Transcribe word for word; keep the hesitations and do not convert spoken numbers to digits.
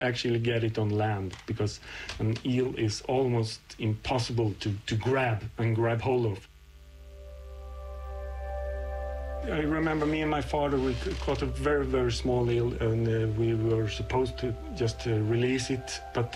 actually get it on land, because an eel is almost impossible to, to grab and grab hold of. I remember me and my father, we caught a very, very small eel, and uh, we were supposed to just uh, release it, but